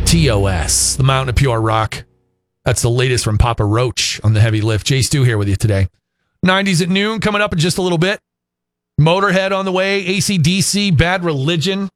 TOS, the Mountain of Pure Rock. That's the latest from Papa Roach on the heavy lift. Jay Stu here with you today. 90s at noon coming up in just a little bit. Motorhead on the way. AC/DC, Bad Religion.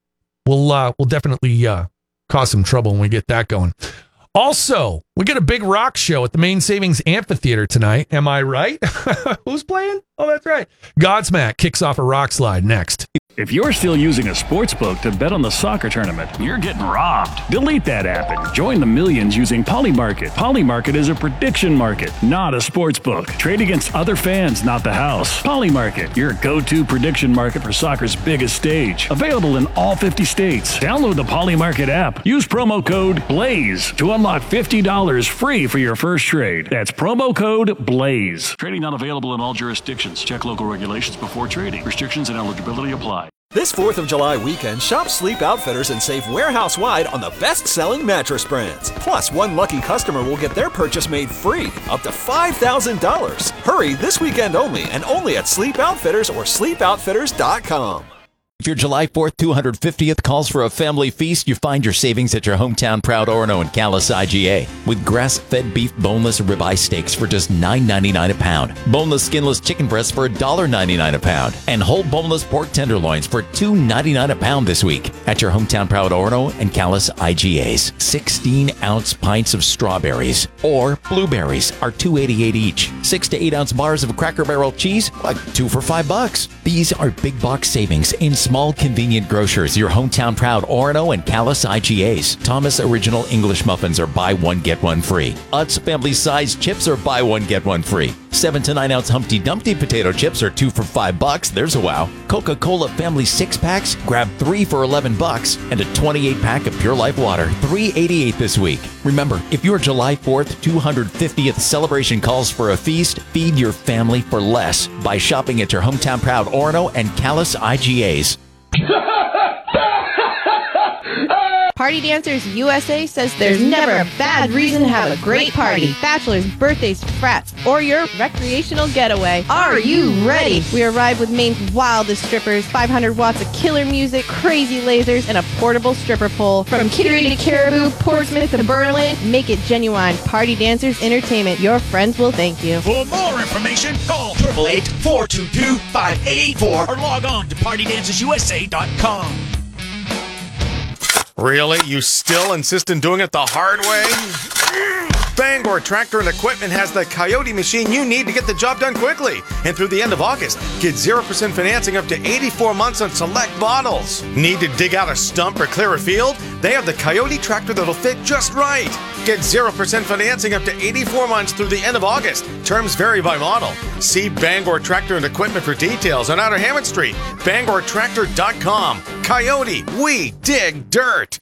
We'll definitely cause some trouble when we get that going. Also, we get a big rock show at the Main Savings Amphitheater tonight. Am I right? Who's playing? Oh, that's right. Godsmack kicks off a rock slide next. If you're still using a sports book to bet on the soccer tournament, you're getting robbed. Delete that app and join the millions using Polymarket. Polymarket is a prediction market, not a sports book. Trade against other fans, not the house. Polymarket, your go-to prediction market for soccer's biggest stage. Available in all 50 states. Download the Polymarket app. Use promo code BLAZE to unlock $50 free for your first trade. That's promo code BLAZE. Trading not available in all jurisdictions. Check local regulations before trading. Restrictions and eligibility apply. This 4th of July weekend, shop Sleep Outfitters and save warehouse-wide on the best-selling mattress brands. Plus, one lucky customer will get their purchase made free, up to $5,000. Hurry this weekend only, and only at Sleep Outfitters or sleepoutfitters.com. If your July 4th 250th calls for a family feast, you find your savings at your hometown proud Orono and Callis IGA. With grass-fed beef boneless ribeye steaks for just $9.99 a pound, boneless skinless chicken breasts for $1.99 a pound, and whole boneless pork tenderloins for $2.99 a pound this week at your hometown proud Orono and Callis IGAs. 16-ounce pints of strawberries or blueberries are $2.88 each. 6 to 8 ounce bars of Cracker Barrel cheese, like 2 for $5. These are big box savings in small convenient grocers, your hometown proud Orono and Callis IGAs. Thomas Original English Muffins are buy one get one free. Utz family size chips are buy one get one free. 7 to 9 ounce Humpty Dumpty potato chips are 2 for $5. There's a wow. Coca-Cola family 6-packs, grab 3 for $11, and a 28-pack of Pure Life water, $3.88 this week. Remember, if your July 4th 250th celebration calls for a feast, feed your family for less by shopping at your hometown proud Orono and Callis IGAs. Party Dancers USA says there's never a bad reason to have a great party. Bachelors, birthdays, frats, or your recreational getaway. Are you ready? We arrive with Maine's wildest strippers, 500 watts of killer music, crazy lasers, and a portable stripper pole. From Kittery to Caribou, Portsmouth to Berlin, make it genuine. Party Dancers Entertainment. Your friends will thank you. For more information, call 888-422-5884 or log on to partydancersusa.com. Really? You still insist on doing it the hard way? Bangor Tractor and Equipment has the Coyote machine you need to get the job done quickly. And through the end of August, get 0% financing up to 84 months on select models. Need to dig out a stump or clear a field? They have the Coyote tractor that'll fit just right. Get 0% financing up to 84 months through the end of August. Terms vary by model. See Bangor Tractor and Equipment for details on Outer Hammond Street. BangorTractor.com. Coyote, we dig dirt.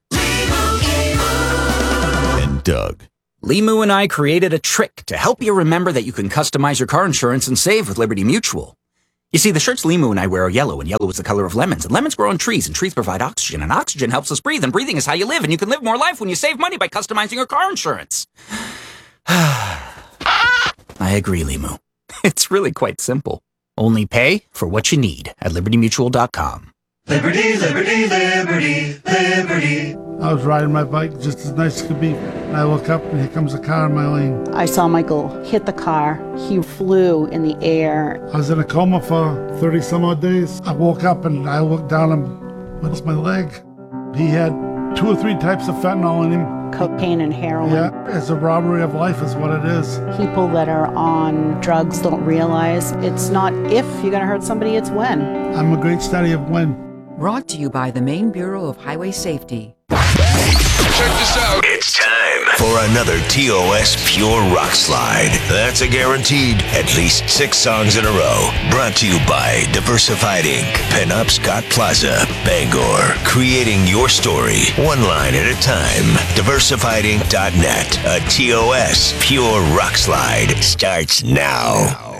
And Doug. Limu and I created a trick to help you remember that you can customize your car insurance and save with Liberty Mutual. You see, the shirts Limu and I wear are yellow, and yellow is the color of lemons, and lemons grow on trees, and trees provide oxygen, and oxygen helps us breathe, and breathing is how you live, and you can live more life when you save money by customizing your car insurance. I agree, Limu. It's really quite simple. Only pay for what you need at libertymutual.com. Liberty, liberty, liberty, liberty. I was riding my bike just as nice as could be. I look up and here comes a car in my lane. I saw Michael hit the car. He flew in the air. I was in a coma for 30 some odd days. I woke up and I looked down and what's my leg? He had 2 or 3 types of fentanyl in him. Cocaine and heroin. Yeah, it's a robbery of life is what it is. People that are on drugs don't realize it's not if you're going to hurt somebody, it's when. I'm a great study of when. Brought to you by the Maine Bureau of Highway Safety. Check this out. It's time for another TOS Pure Rock Slide. That's a guaranteed at least 6 songs in a row. Brought to you by Diversified Inc., Penobscot Plaza, Bangor. Creating your story, one line at a time. DiversifiedInc.net. A TOS Pure Rock Slide starts now.